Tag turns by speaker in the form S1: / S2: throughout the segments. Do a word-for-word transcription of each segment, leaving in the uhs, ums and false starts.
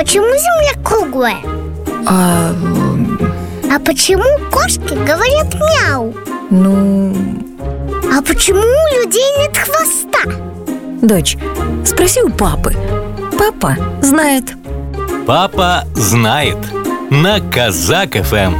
S1: почему Земля круглая?
S2: А...
S1: А почему кошки говорят мяу?
S2: Ну...
S1: А почему у людей нет хвоста?
S2: Дочь, спроси у папы. Папа знает.
S3: Папа знает. На Казак эф эм.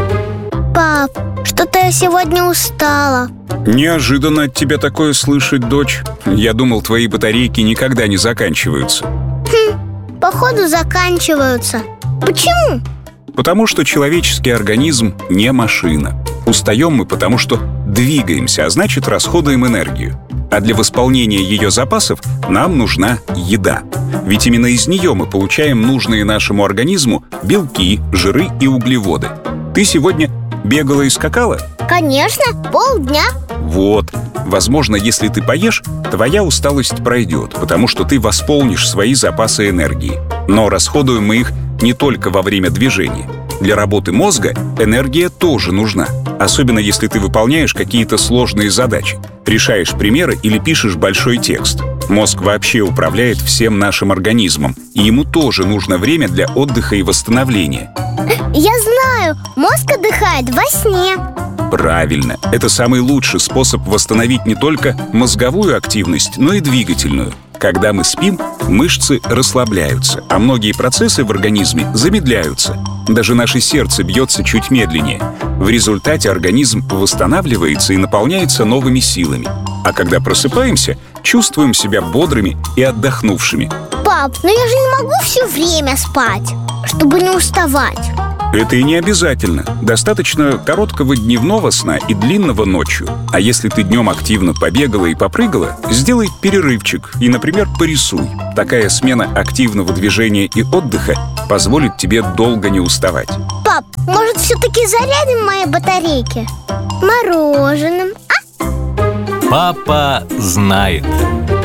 S1: Пап, что-то я сегодня устала.
S4: Неожиданно от тебя такое слышать, дочь. Я думал, твои батарейки никогда не заканчиваются.
S1: Хм, походу заканчиваются. Почему?
S4: Потому что человеческий организм не машина. Устаем мы, потому что двигаемся, а значит, расходуем энергию. А для восполнения ее запасов нам нужна еда. Ведь именно из нее мы получаем нужные нашему организму белки, жиры и углеводы. Ты сегодня бегала и скакала?
S1: Конечно, полдня.
S4: Вот. Возможно, если ты поешь, твоя усталость пройдет, потому что ты восполнишь свои запасы энергии. Но расходуем мы их не только во время движения. Для работы мозга энергия тоже нужна. Особенно если ты выполняешь какие-то сложные задачи, решаешь примеры или пишешь большой текст. Мозг вообще управляет всем нашим организмом, и ему тоже нужно время для отдыха и восстановления.
S1: Я знаю, мозг отдыхает во сне.
S4: Правильно. Это самый лучший способ восстановить не только мозговую активность, но и двигательную. Когда мы спим, мышцы расслабляются, а многие процессы в организме замедляются. Даже наше сердце бьется чуть медленнее. В результате организм восстанавливается и наполняется новыми силами. А когда просыпаемся, чувствуем себя бодрыми и отдохнувшими.
S1: Пап, но я же не могу все время спать, чтобы не уставать.
S4: Это и не обязательно. Достаточно короткого дневного сна и длинного ночью. А если ты днем активно побегала и попрыгала, сделай перерывчик и, например, порисуй. Такая смена активного движения и отдыха позволит тебе долго не уставать.
S1: Пап, может, все-таки зарядим мои батарейки мороженым, а?
S3: Папа знает.